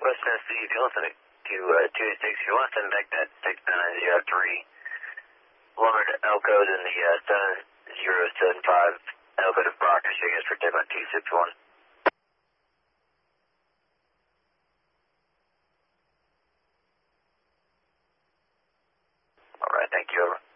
West Tennessee, if you listen to 286, if you want to send back that 69003, lowered Elko, then the 7075 Elko to Proctor, so you guys for Devon 261. Alright, thank you, over.